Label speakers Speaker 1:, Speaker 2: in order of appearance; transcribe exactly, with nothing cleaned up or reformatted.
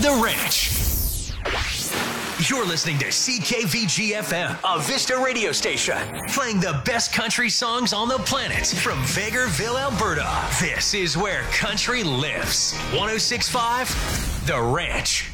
Speaker 1: The Ranch. You're listening to C K V G F M, a Vista radio station, playing the best country songs on the planet from Vegreville, Alberta. This is where country lives. one oh six point five The Ranch.